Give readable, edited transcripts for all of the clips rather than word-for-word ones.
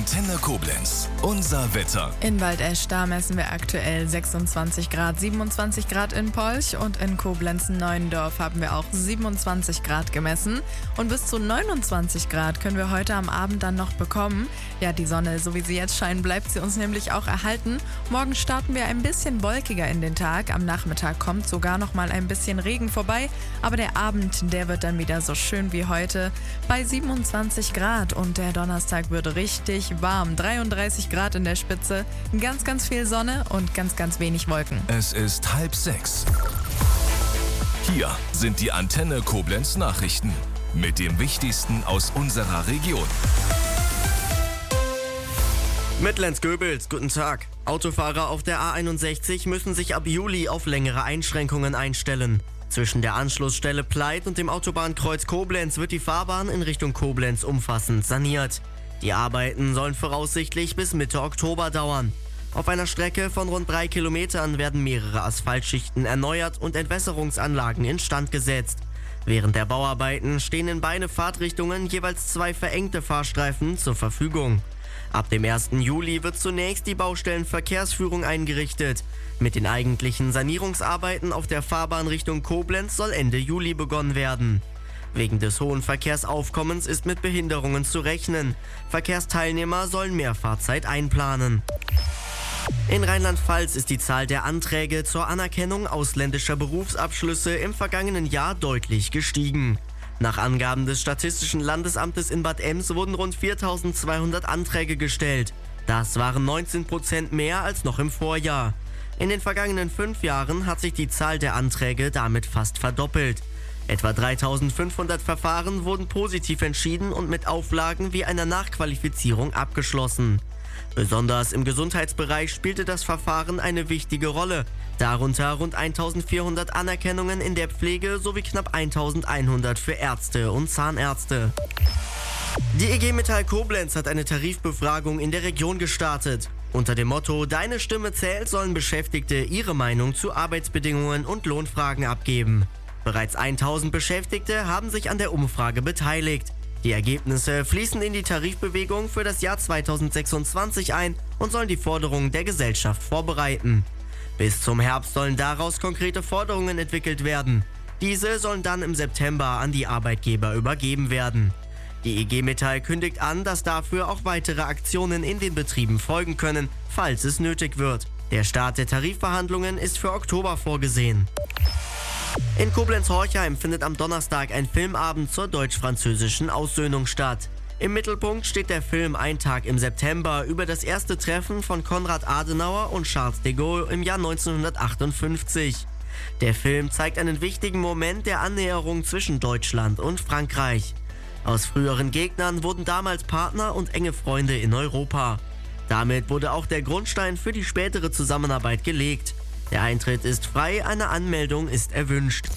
Antenne Koblenz. Unser Wetter. In Waldesch, da messen wir aktuell 26 Grad, 27 Grad in Polch und in Koblenz-Neuendorf haben wir auch 27 Grad gemessen. Und bis zu 29 Grad können wir heute am Abend dann noch bekommen. Ja, die Sonne, so wie sie jetzt scheint, bleibt sie uns nämlich auch erhalten. Morgen starten wir ein bisschen wolkiger in den Tag. Am Nachmittag kommt sogar noch mal ein bisschen Regen vorbei. Aber der Abend, der wird dann wieder so schön wie heute bei 27 Grad. Und der Donnerstag wird richtig warm. 33 Grad in der Spitze, ganz, ganz viel Sonne und ganz, ganz wenig Wolken. Es ist 5:30. Hier sind die Antenne Koblenz Nachrichten mit dem Wichtigsten aus unserer Region. Mitlenz-Göbels, guten Tag. Autofahrer auf der A61 müssen sich ab Juli auf längere Einschränkungen einstellen. Zwischen der Anschlussstelle Pleit und dem Autobahnkreuz Koblenz wird die Fahrbahn in Richtung Koblenz umfassend saniert. Die Arbeiten sollen voraussichtlich bis Mitte Oktober dauern. Auf einer Strecke von rund 3 Kilometern werden mehrere Asphaltschichten erneuert und Entwässerungsanlagen instand gesetzt. Während der Bauarbeiten stehen in beide Fahrtrichtungen jeweils 2 verengte Fahrstreifen zur Verfügung. Ab dem 1. Juli wird zunächst die Baustellenverkehrsführung eingerichtet. Mit den eigentlichen Sanierungsarbeiten auf der Fahrbahn Richtung Koblenz soll Ende Juli begonnen werden. Wegen des hohen Verkehrsaufkommens ist mit Behinderungen zu rechnen. Verkehrsteilnehmer sollen mehr Fahrzeit einplanen. In Rheinland-Pfalz ist die Zahl der Anträge zur Anerkennung ausländischer Berufsabschlüsse im vergangenen Jahr deutlich gestiegen. Nach Angaben des Statistischen Landesamtes in Bad Ems wurden rund 4.200 Anträge gestellt. Das waren 19% mehr als noch im Vorjahr. In den vergangenen 5 Jahren hat sich die Zahl der Anträge damit fast verdoppelt. Etwa 3.500 Verfahren wurden positiv entschieden und mit Auflagen wie einer Nachqualifizierung abgeschlossen. Besonders im Gesundheitsbereich spielte das Verfahren eine wichtige Rolle. Darunter rund 1.400 Anerkennungen in der Pflege sowie knapp 1.100 für Ärzte und Zahnärzte. Die IG Metall Koblenz hat eine Tarifbefragung in der Region gestartet. Unter dem Motto "Deine Stimme zählt" sollen Beschäftigte ihre Meinung zu Arbeitsbedingungen und Lohnfragen abgeben. Bereits 1.000 Beschäftigte haben sich an der Umfrage beteiligt. Die Ergebnisse fließen in die Tarifbewegung für das Jahr 2026 ein und sollen die Forderungen der Gesellschaft vorbereiten. Bis zum Herbst sollen daraus konkrete Forderungen entwickelt werden. Diese sollen dann im September an die Arbeitgeber übergeben werden. Die IG Metall kündigt an, dass dafür auch weitere Aktionen in den Betrieben folgen können, falls es nötig wird. Der Start der Tarifverhandlungen ist für Oktober vorgesehen. In Koblenz-Horchheim findet am Donnerstag ein Filmabend zur deutsch-französischen Aussöhnung statt. Im Mittelpunkt steht der Film Ein Tag im September über das erste Treffen von Konrad Adenauer und Charles de Gaulle im Jahr 1958. Der Film zeigt einen wichtigen Moment der Annäherung zwischen Deutschland und Frankreich. Aus früheren Gegnern wurden damals Partner und enge Freunde in Europa. Damit wurde auch der Grundstein für die spätere Zusammenarbeit gelegt. Der Eintritt ist frei, eine Anmeldung ist erwünscht.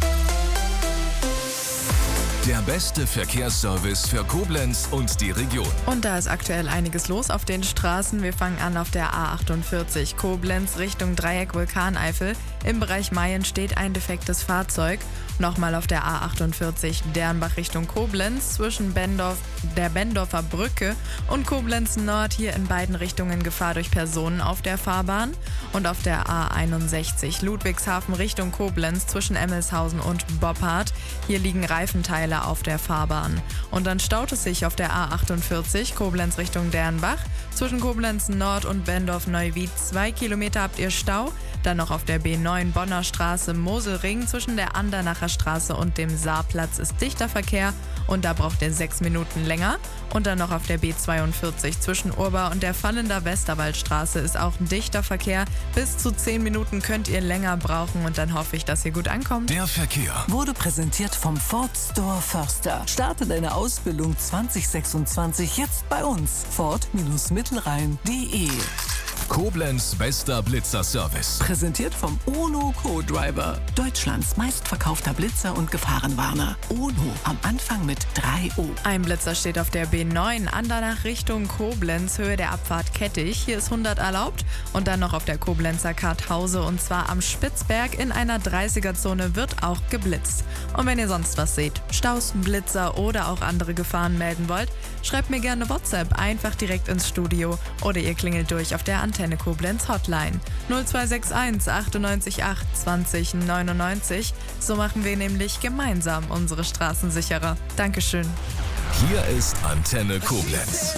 Der beste Verkehrsservice für Koblenz und die Region. Und da ist aktuell einiges los auf den Straßen. Wir fangen an auf der A48 Koblenz Richtung Dreieck Vulkaneifel. Im Bereich Mayen steht ein defektes Fahrzeug. Nochmal auf der A48 Dernbach Richtung Koblenz zwischen der Bendorfer Brücke und Koblenz Nord. Hier in beiden Richtungen Gefahr durch Personen auf der Fahrbahn. Und auf der A61 Ludwigshafen Richtung Koblenz zwischen Emmelshausen und Boppard. Hier liegen Reifenteile auf der Fahrbahn. Und dann staut es sich auf der A48 Koblenz Richtung Dernbach. Zwischen Koblenz Nord und Bendorf-Neuwied 2 Kilometer habt ihr Stau. Dann noch auf der B9 Bonner Straße Moselring zwischen der Andernacher Straße und dem Saarplatz ist dichter Verkehr und da braucht ihr 6 Minuten länger. Und dann noch auf der B42 zwischen Urba und der Fallender Westerwaldstraße ist auch dichter Verkehr. Bis zu 10 Minuten könnt ihr länger brauchen und dann hoffe ich, dass ihr gut ankommt. Der Verkehr wurde präsentiert vom Ford Store Förster. Starte deine Ausbildung 2026 jetzt bei uns. Ford-Mittelrhein.de Koblenz bester Blitzerservice. Präsentiert vom Ono Co-Driver. Deutschlands meistverkaufter Blitzer und Gefahrenwarner. Ono, am Anfang mit 3 O. Ein Blitzer steht auf der B9, Andernach Richtung Koblenz, Höhe der Abfahrt Kettich. Hier ist 100 erlaubt. Und dann noch auf der Koblenzer Karthause, und zwar am Spitzberg in einer 30er-Zone wird auch geblitzt. Und wenn ihr sonst was seht, Staus, Blitzer oder auch andere Gefahren melden wollt, schreibt mir gerne WhatsApp einfach direkt ins Studio oder ihr klingelt durch auf der Antenne Koblenz Hotline 0261 98 8 20 99. So machen wir nämlich gemeinsam unsere Straßen sicherer. Dankeschön. Hier ist Antenne Koblenz.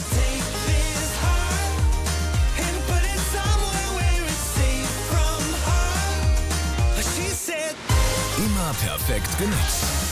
Immer perfekt genutzt.